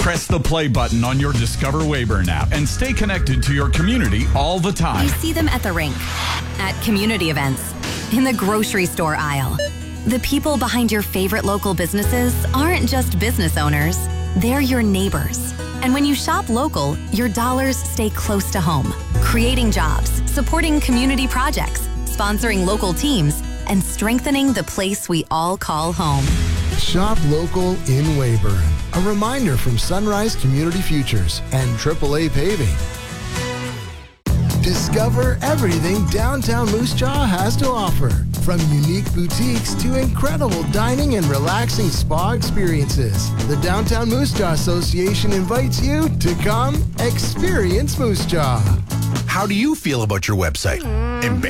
Press the play button on your Discover Weyburn app and stay connected to your community all the time. You see them at the rink, at community events, in the grocery store aisle. The people behind your favorite local businesses aren't just business owners, they're your neighbors. And when you shop local, your dollars stay close to home, creating jobs, supporting community projects, sponsoring local teams, and strengthening the place we all call home. Shop local in Weyburn. A reminder from Sunrise Community Futures and AAA Paving. Discover everything downtown Moose Jaw has to offer. From unique boutiques to incredible dining and relaxing spa experiences. The Downtown Moose Jaw Association invites you to come experience Moose Jaw. How do you feel about your website?